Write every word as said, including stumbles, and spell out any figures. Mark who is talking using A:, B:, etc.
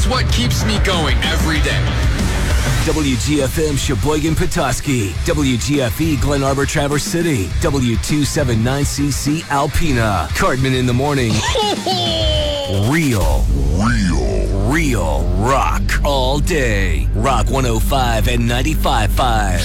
A: is what keeps me going every day.
B: W G F M Sheboygan Petoskey, W G F E Glen Arbor Traverse City, W two seventy-nine C C Alpena, Cartman in the morning. Real, real, real rock all day. Rock one oh five and ninety-five point five.